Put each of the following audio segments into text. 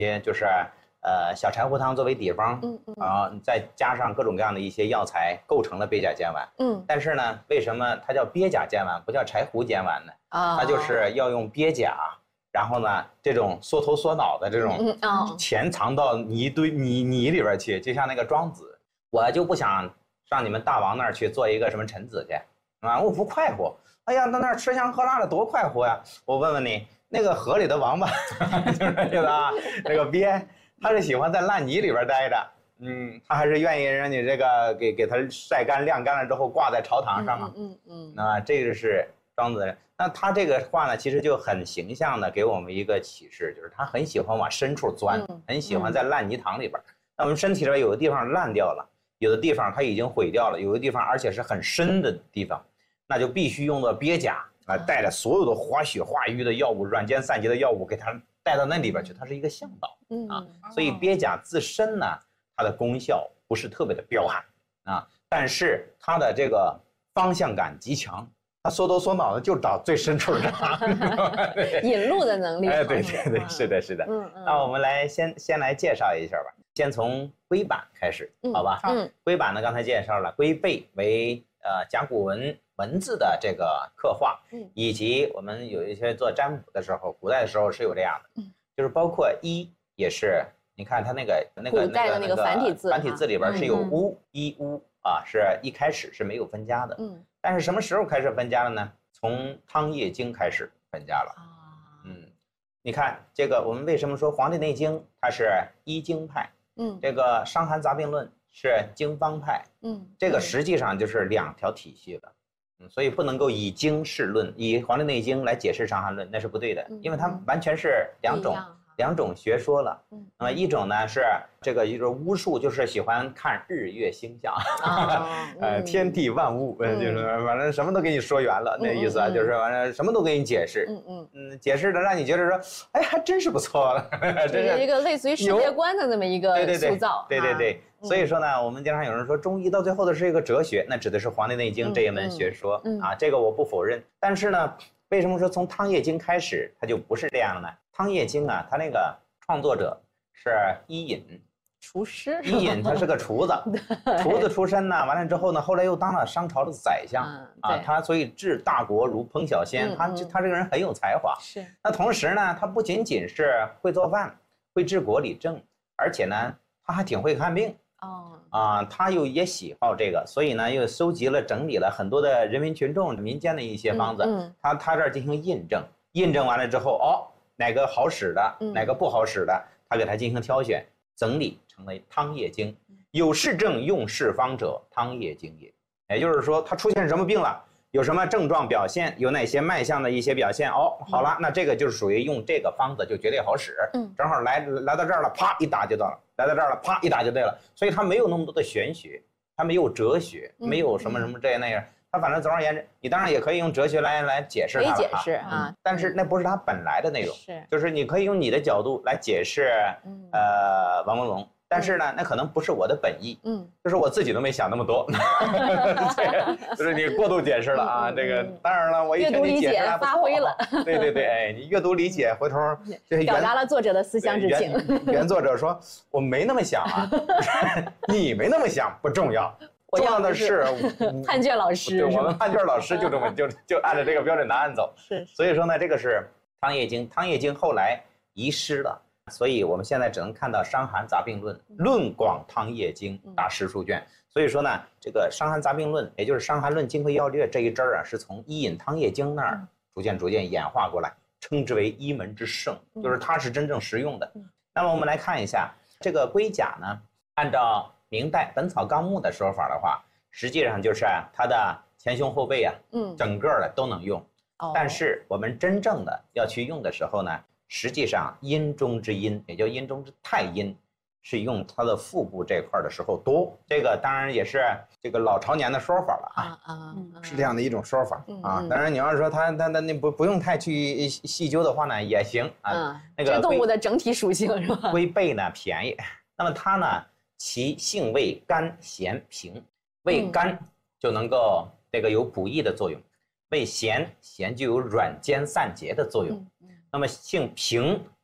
就是小柴胡汤作为底方，再加上各种各样的一些药材，构成了鳖甲煎丸。但是呢，为什么它叫鳖甲煎丸，不叫柴胡煎丸呢？它就是要用鳖甲，然后呢，这种缩头缩脑的这种潜藏到泥里边去，就像那个庄子。我就不想上你们大王那儿去做一个什么臣子去，我不快活。哎呀，那吃香喝辣的多快活呀！我问问你，那个河里的王八，就是这个那个鳖，他是喜欢在烂泥里边待着，他还是愿意让你这个给他晒干晾干了之后挂在朝堂上嘛。那这个是庄子的人。那他这个话呢，其实就很形象的给我们一个启示，就是他很喜欢往深处钻，很喜欢在烂泥塘里边。那我们身体里边有的地方烂掉了，有的地方它已经毁掉了，有的地方而且是很深的地方，那就必须用到鳖甲带着所有的化血化瘀的药物、软坚散结的药物给它带到那里边去，它是一个向导所以鳖甲自身呢，它的功效不是特别的彪悍但是它的这个方向感极强，它缩头缩脑的就找最深处的引路的能力。 对，是的。那我们来先来介绍一下吧，先从龟板开始，好吧？龟板呢，刚才介绍了，龟背为甲骨文字的这个刻画，以及我们有一些做占卜的时候，古代的时候是有这样的，就是包括一也是，你看它那个古代的那个繁体字里边是有乌一乌是一开始是没有分家的，但是什么时候开始分家了呢？从汤液经开始分家了你看这个，我们为什么说《黄帝内经》它是医经派，这个《伤寒杂病论》是经方派，这个实际上就是两条体系的，所以不能够以经释论，以《黄帝内经》来解释《伤寒论》，那是不对的，因为它完全是两种学说了。那么一种呢是这个就是巫术，就是喜欢看日月星象，天地万物，就是反正什么都给你说圆了，那意思就是反正什么都给你解释，解释的让你觉得说，哎，还真是不错了， 这是一个类似于世界观的这么一个塑造。 对。所以说呢，我们经常有人说中医到最后的是一个哲学，那指的是《黄帝内经》这一门学说这个我不否认。但是呢，为什么说从汤液经开始它就不是这样了呢？汤液经它那个创作者是伊尹， 厨师。 伊尹他是个厨子，厨子出身呢，完了之后呢，后来又当了商朝的宰相他所以治大国如烹小鲜，他这个人很有才华。 是。 那同时呢，他不仅仅是会做饭，会治国理政，而且呢，他还挺会看病。他又也喜好这个，所以呢又收集了整理了很多的人民群众民间的一些方子，他这儿进行印证完了之后，哪个好使的，哪个不好使的，他给他进行挑选，整理成为汤液经。有是症用是方者，汤液经也。也就是说，他出现什么病了，有什么症状表现，有哪些脉象的一些表现，好了，那这个就是属于用这个方子就绝对好使。正好来到这儿了，啪一打就到了。来到这儿了，啪一打就对了，所以它没有那么多的玄学，它没有哲学，没有什么这那样，它反正总而言之，你当然也可以用哲学来解释它， 可以解释但是那不是它本来的内容，就是你可以用你的角度来解释王文龙，但是呢，那可能不是我的本意，就是我自己都没想那么多，就是你过度解释了这个当然了，我一听你解释发挥了， 对，你阅读理解，回头就是表达了作者的思想之情。 原作者说我没那么想你没那么想不重要，重要的是判卷老师， 我们判卷老师就这么就按照这个标准答案走。 是， 所以说呢，这个是汤液经，汤液经后来遗失了。所以我们现在只能看到《伤寒杂病论》论广汤液经大师书卷。所以说呢，这个《伤寒杂病论》也就是《伤寒论经会要略》这一支是从伊尹汤液经那儿逐渐演化过来，称之为一门之圣，就是它是真正实用的。那么我们来看一下这个龟甲呢，按照明代《本草纲目》的说法的话，实际上就是它的前胸后背整个的都能用。但是我们真正的要去用的时候呢，实际上阴中之阴，也叫阴中之太阴，是用它的腹部这块的时候多。这个当然也是这个老朝年的说法了是这样的一种说法当然你要是说它那不用太去细究的话呢，也行那个这动物的整体属性是吧？ 龟背呢便宜，那么它呢，其性味甘咸平，味甘就能够这个有补益的作用，味咸就有软坚散结的作用。那么性平，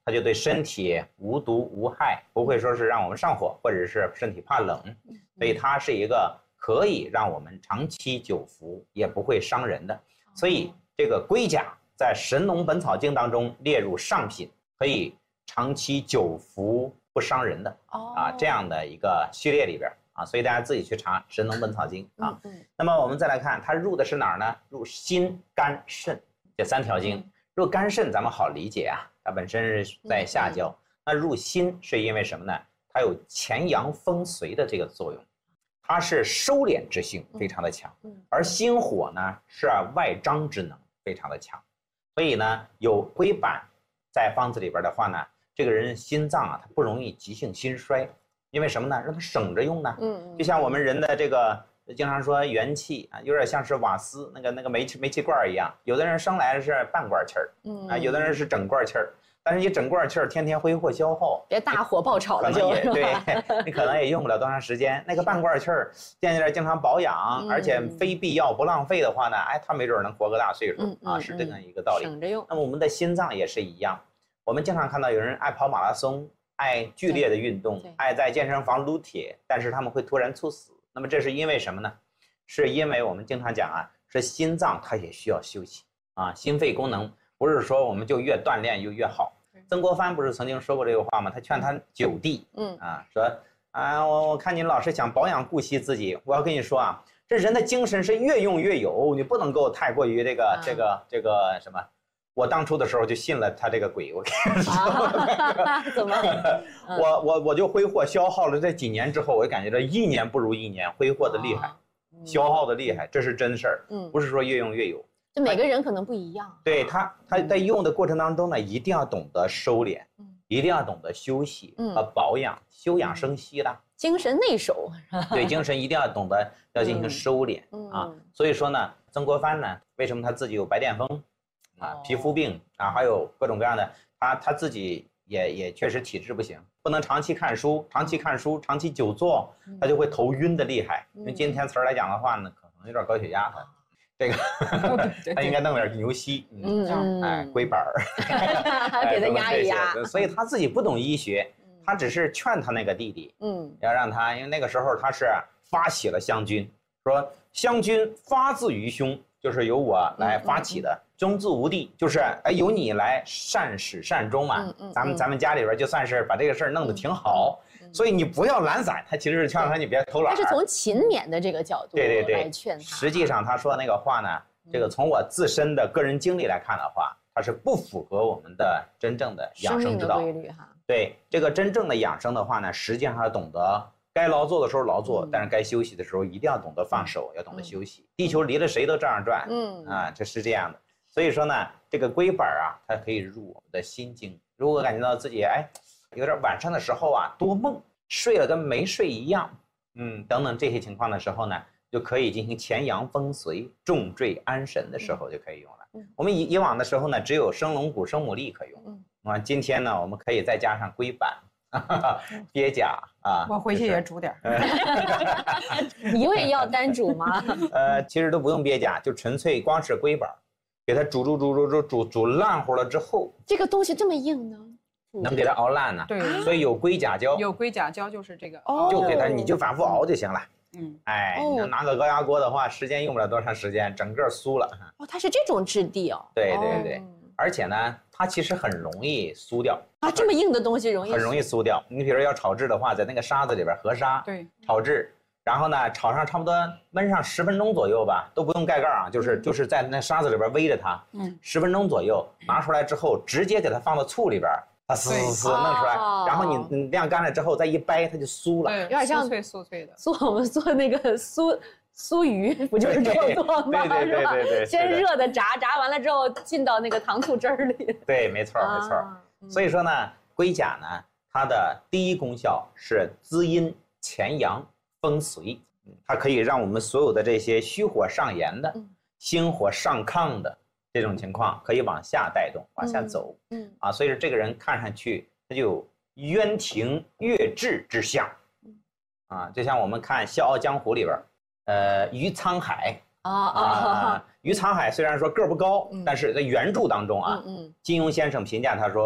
它就对身体无毒无害，不会说是让我们上火，或者是身体怕冷，所以它是一个可以让我们长期久服，也不会伤人的。所以这个龟甲在《神农本草经》当中列入上品，可以长期久服不伤人的这样的一个序列里边啊，所以大家自己去查《神农本草经》啊。那么我们再来看，它入的是哪儿呢？入心、肝、肾这3条经。入肝肾咱们好理解啊，它本身是在下焦。那入心是因为什么呢？它有潜阳风随的这个作用，它是收敛之性非常的强，而心火呢是外张之能非常的强，所以呢有龟板在方子里边的话呢，这个人心脏啊，他不容易急性心衰，因为什么呢？让他省着用呢。就像我们人的这个经常说元气啊，有点像是瓦斯那个煤气罐一样，有的人生来是半罐气儿有的人是整罐气儿。但是你整罐气儿天天挥霍消耗， 别大火爆炒了就对，你可能也用不了多长时间。那个半罐气儿，惦记着经常保养，而且非必要不浪费的话呢，他没准能活个大岁数是这样一个道理。 省着用。 那么我们的心脏也是一样，我们经常看到有人爱跑马拉松，爱剧烈的运动，爱在健身房撸铁，但是他们会突然猝死。那么这是因为什么呢？是因为我们经常讲是心脏它也需要休息心肺功能不是说我们就越锻炼就越好。曾国藩不是曾经说过这个话吗？他劝他9弟，说我看你老是想保养顾惜自己，我要跟你说这人的精神是越用越有，你不能够太过于这个什么。我当初的时候就信了他这个鬼，我跟你说， 怎么？ 我就挥霍消耗了这几年之后，我就感觉这1年不如1年，挥霍的厉害，消耗的厉害，这是真事儿，不是说越用越有。 就每个人可能不一样。 对他在用的过程当中呢，一定要懂得收敛，一定要懂得休息和保养，休养生息的精神内守。 对，精神一定要懂得要进行收敛所以说呢，曾国藩呢，为什么他自己有白癜风皮肤病还有各种各样的，他自己也确实体质不行，不能长期看书，长期久坐，他就会头晕的厉害。用今天词儿来讲的话呢，可能有点高血压他。这个他应该弄点牛膝，龟板儿， 给他压一压。 所以他自己不懂医学，他只是劝他那个弟弟，要让他，因为那个时候他是发起了湘军，说湘军发自于兄，就是由我来发起的，终自无地，就是由你来善始善终嘛。咱们家里边就算是把这个事儿弄得挺好。所以你不要懒散，他其实是劝他你别偷懒。 他是从勤勉的这个角度来劝他。 实际上他说那个话呢，这个从我自身的个人经历来看的话，它是不符合我们的真正的养生之道。 生命的规律对，这个真正的养生的话呢，实际上要懂得该劳作的时候劳作，但是该休息的时候一定要懂得放手，要懂得休息。地球离了谁都这样转，这是这样的。所以说呢，这个龟板它可以入我们的心经。如果感觉到自己有点晚上的时候多梦，睡了跟没睡一样，等等这些情况的时候呢，就可以进行潜阳风随、重坠安神的时候就可以用了。我们以往的时候呢，只有生龙骨、生牡蛎可用，今天呢，我们可以再加上龟板、鳖甲我回去也煮点。 你也要单煮吗？ 其实都不用鳖甲，就纯粹光是龟板，给它煮烂乎了之后， 这个东西这么硬呢？ 能给它熬烂呢？ 对， 所以有龟甲胶。 有龟甲胶就是这个， 就给它，你就反复熬就行了。你拿个高压锅的话，时间用不了多长时间，整个酥了。 它是这种质地对，而且呢，它其实很容易酥掉。 这么硬的东西很容易酥掉。你比如要炒制的话，在那个沙子里边河沙，炒制，然后呢炒上差不多焖上10分钟左右吧，都不用盖盖就是在那沙子里边煨着它，10分钟左右，拿出来之后直接给它放到醋里边。它撕弄出来，然后你晾干了之后再一掰，它就酥了， 有点像酥脆的。 我们做那个酥鱼，不就是这么做吗？ 对， 先热的炸完了之后进到那个糖醋汁儿里。 对，没错。所以说呢，龟甲呢，它的第一功效是滋阴潜阳风随，它可以让我们所有的这些虚火上炎的、心火上亢的。这种情况可以往下带动，往下走，所以说这个人看上去他就有渊庭月至之象，就像我们看《笑傲江湖》里边，于沧海于沧海虽然说个儿不高，但是在原著当中金庸先生评价他说，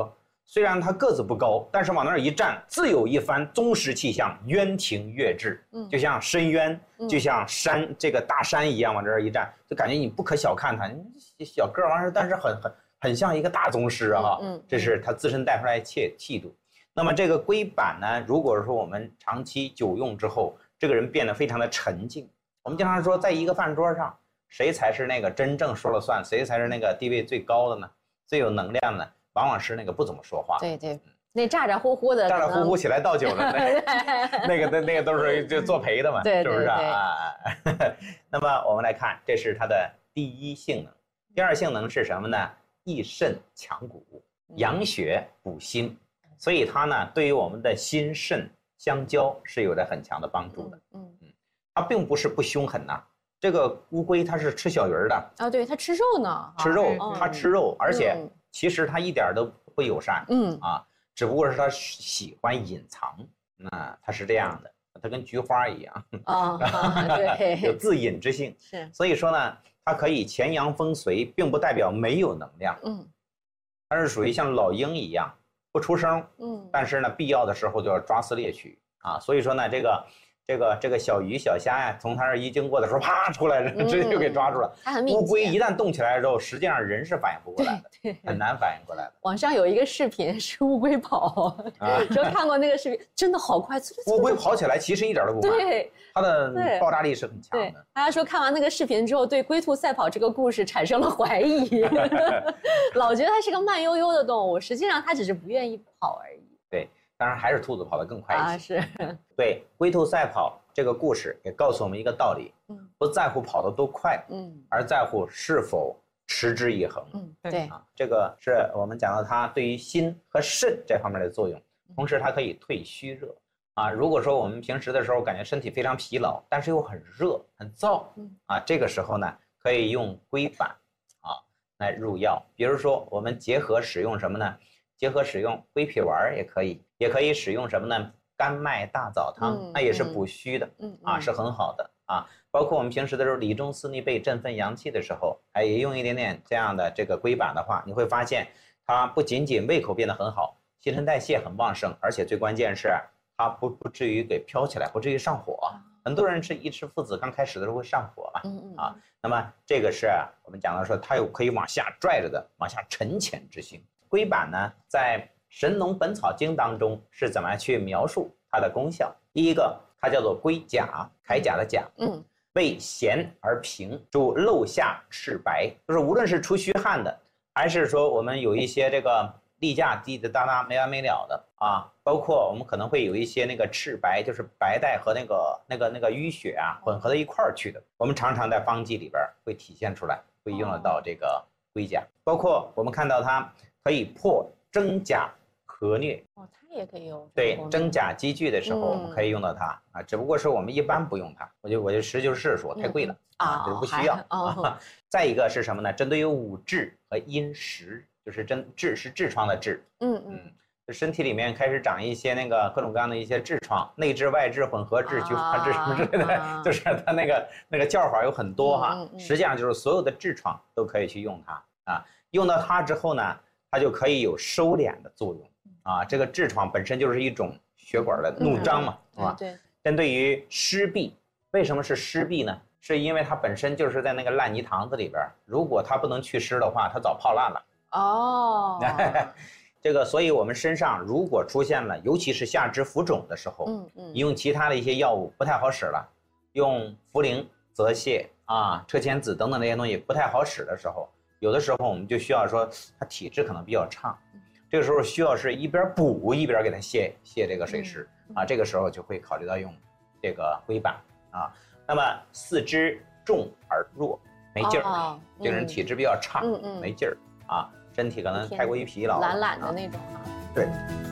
虽然他个子不高，但是往那儿一站，自有一番宗师气象，渊庭月至，就像深渊，就像山这个大山一样，往这儿一站，就感觉你不可小看他，你小个玩意儿，但是很像一个大宗师啊，这是他自身带出来的气度。那么这个龟板呢，如果说我们长期久用之后，这个人变得非常的沉静。我们经常说，在一个饭桌上，谁才是那个真正说了算，谁才是那个地位最高的呢？最有能量呢？往往是那个不怎么说话。 对，那咋咋呼呼的， 咋咋呼呼起来倒酒了，那个都是就作陪的嘛，是不是啊？那么我们来看，这是它的第一性能。第二性能是什么呢？益肾强骨，养血补心，所以它呢对于我们的心肾相交是有着很强的帮助的。它并不是不凶狠呐。这个乌龟它是吃小鱼的啊，对，它吃肉呢， 吃肉，它吃肉，而且其实它一点都不友善，只不过是它喜欢隐藏，它是这样的，它跟菊花一样对， 有自隐之性， 是， 所以说呢，它可以潜阳风随，并不代表没有能量，它是属于像老鹰一样不出声，但是呢，必要的时候就要抓撕猎取啊，所以说呢，这个小鱼小虾呀，从它那儿一经过的时候，啪出来，直接就给抓住了。 它很敏捷。 乌龟一旦动起来之后，实际上人是反应不过来的，很难反应过来的。 网上有一个视频是乌龟跑，说看过那个视频，真的好快。 乌龟跑起来其实一点都不慢，对，它的爆炸力是很强的。 大家说看完那个视频之后，对龟兔赛跑这个故事产生了怀疑，老觉得它是个慢悠悠的动物，实际上它只是不愿意跑而已。 对。当然还是兔子跑得更快一些。 是。 对，龟兔赛跑这个故事也告诉我们一个道理，不在乎跑得多快，而在乎是否持之以恒。 对啊，这个是我们讲到它对于心和肾这方面的作用，同时它可以退虚热啊。如果说我们平时的时候感觉身体非常疲劳，但是又很热很燥啊，这个时候呢可以用龟板啊来入药。比如说我们结合使用什么呢？结合使用龟皮丸也可以，也可以使用什么呢？甘麦大枣汤，那也是补虚的，是很好的啊。包括我们平时的时候理中司逆背振奋阳气的时候，也用一点点这样的这个龟板的话，你会发现它不仅仅胃口变得很好，新陈代谢很旺盛，而且最关键是它不至于给飘起来，不至于上火。很多人一吃附子刚开始的时候会上火嘛，那么这个是我们讲到说它有可以往下拽着的，往下沉潜之性。龟板呢，在《神农本草经》当中是怎么去描述它的功效？第一个，它叫做龟甲，铠甲的甲，为咸而平，主漏下赤白，就是无论是出虚汗的，还是说我们有一些这个例假滴滴答答没完没了的啊，包括我们可能会有一些那个赤白，就是白带和那个淤血啊混合在一块儿去的，我们常常在方剂里边会体现出来，会用得到这个龟甲，包括我们看到它可以破真假和疟它也可以用。 对，真假积聚的时候，我们可以用到它啊，只不过是我们一般不用它，我就实事求是说太贵了就不需要再一个是什么呢？针对于五痔和阴实，就是痔是痔疮的痔，就身体里面开始长一些那个各种各样的一些痔疮，内痔、外痔、混合痔、菊花痔什么之类的，就是它那个叫法有很多实际上就是所有的痔疮都可以去用它啊，用到它之后呢，它就可以有收敛的作用啊。这个痔疮本身就是一种血管的怒张嘛，是吧？ 对。 针对于湿痹，为什么是湿痹呢？是因为它本身就是在那个烂泥塘子里边，如果它不能祛湿的话，它早泡烂了。这个，所以我们身上如果出现了，尤其是下肢浮肿的时候，你用其他的一些药物不太好使了，用茯苓、泽泻啊、车前子等等这些东西不太好使的时候，有的时候我们就需要说，他体质可能比较差，这个时候需要是一边补一边给他泻这个水湿啊，这个时候就会考虑到用这个龟板啊。那么四肢重而弱，没劲儿，这个人体质比较差，没劲儿啊，身体可能太过于疲劳， 懒懒的那种对。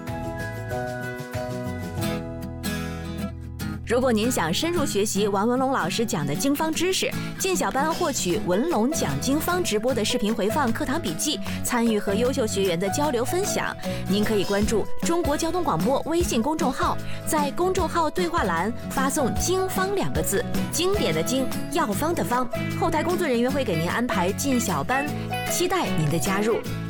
如果您想深入学习王文龙老师讲的经方知识，进小班获取文龙讲经方直播的视频回放、课堂笔记，参与和优秀学员的交流分享，您可以关注中国交通广播微信公众号，在公众号对话栏发送“经方”两个字，经典的经，药方的方，后台工作人员会给您安排进小班，期待您的加入。